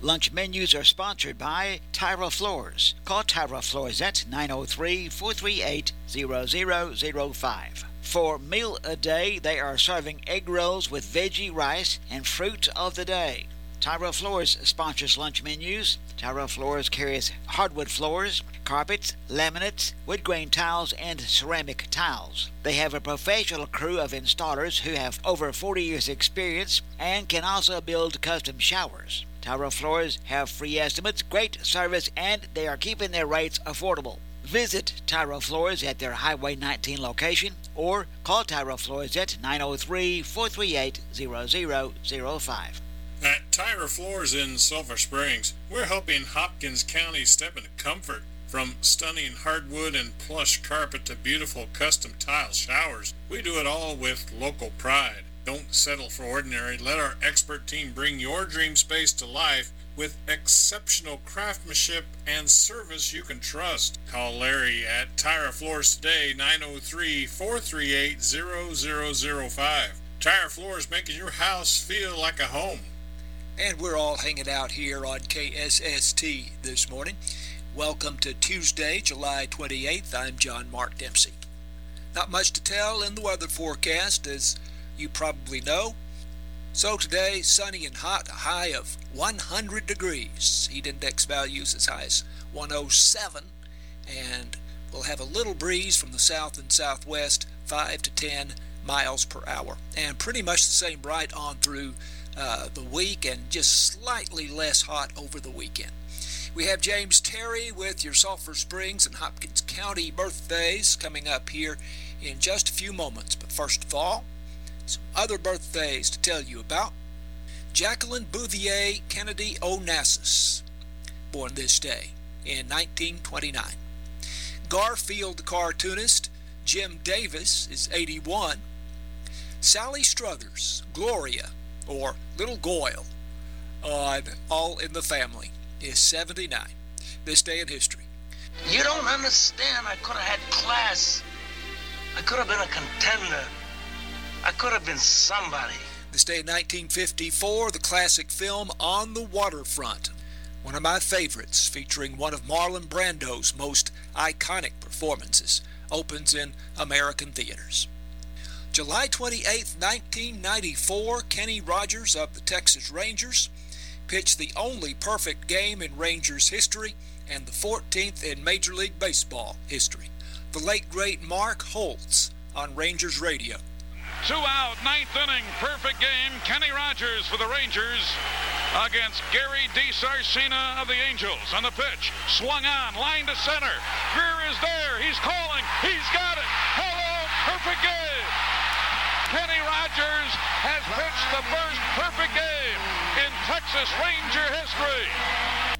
Lunch menus are sponsored by Tyra Floors. Call Tyra Floors at 903-438-0005. For meal a day, they are serving egg rolls with veggie rice and fruit of the day. Tyra Floors sponsors lunch menus. Tyra Floors carries hardwood floors, carpets, laminates, wood grain tiles, and ceramic tiles. They have a professional crew of installers who have over 40 years experience and can also build custom showers. Tyra Floors have free estimates, great service, and they are keeping their rates affordable. Visit Tyra Floors at their Highway 19 location or call Tyra Floors at 903-438-0005. At Tyra Floors in Sulphur Springs, we're helping Hopkins County step into comfort. From stunning hardwood and plush carpet to beautiful custom tile showers, we do it all with local pride. Don't settle for ordinary. Let our expert team bring your dream space to life with exceptional craftsmanship and service you can trust. Call Larry at Tyra Floors today, 903-438-0005. Tyra Floors, making your house feel like a home. And we're all hanging out here on KSST this morning. Welcome to Tuesday, July 28th. I'm John Mark Dempsey. Not much to tell in the weather forecast, as you probably know. So today, sunny and hot, a high of 100 degrees. Heat index values as high as 107. And we'll have a little breeze from the south and southwest, 5 to 10 miles per hour. And pretty much the same right on through the week, and just slightly less hot over the weekend. We have James Terry with your Sulphur Springs and Hopkins County birthdays coming up here in just a few moments. But first of all, some other birthdays to tell you about. Jacqueline Bouvier Kennedy Onassis, born this day in 1929. Garfield the cartoonist Jim Davis is 81. Sally Struthers, Gloria, or Little Goyle, on All in the Family, is 79. This day in history. You don't understand. I could have had class. I could have been a contender. I could have been somebody. This day in 1954, the classic film On the Waterfront, one of my favorites, featuring one of Marlon Brando's most iconic performances, opens in American theaters. July 28, 1994, Kenny Rogers of the Texas Rangers pitched the only perfect game in Rangers history and the 14th in Major League Baseball history. The late great Mark Holtz on Rangers Radio. 2 out, 9th inning, perfect game. Kenny Rogers for the Rangers against Gary DiSarcina of the Angels. On the pitch, swung on, line to center. Greer is there, he's calling, he's got it. Hello, perfect game. Kenny Rogers has pitched the first perfect game in Texas Ranger history.